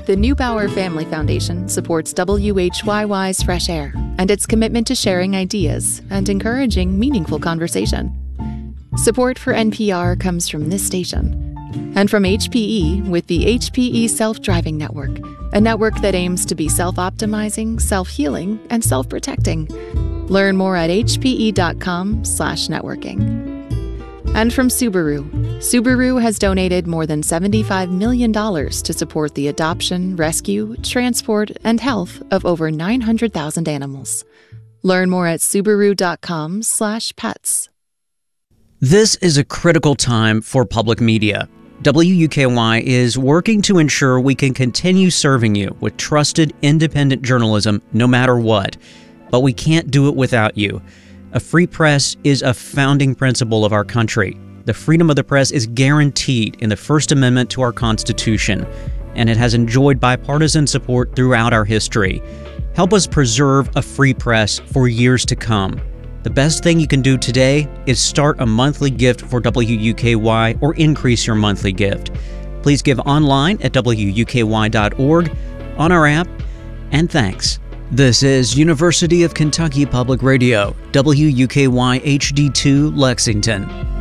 The Neubauer Family Foundation supports WHYY's Fresh Air and its commitment to sharing ideas and encouraging meaningful conversation. Support for NPR comes from this station and from HPE with the HPE Self-Driving Network, a network that aims to be self-optimizing, self-healing, and self-protecting. Learn more at hpe.com/networking. And from Subaru. Subaru has donated more than $75 million to support the adoption, rescue, transport, and health of over 900,000 animals. Learn more at subaru.com/pets. This is a critical time for public media. WUKY is working to ensure we can continue serving you with trusted, independent journalism no matter what. But we can't do it without you. A free press is a founding principle of our country. The freedom of the press is guaranteed in the First Amendment to our Constitution, and it has enjoyed bipartisan support throughout our history. Help us preserve a free press for years to come. The best thing you can do today is start a monthly gift for WUKY or increase your monthly gift. Please give online at WUKY.org, on our app, and thanks. This is University of Kentucky Public Radio, WUKY HD2 Lexington.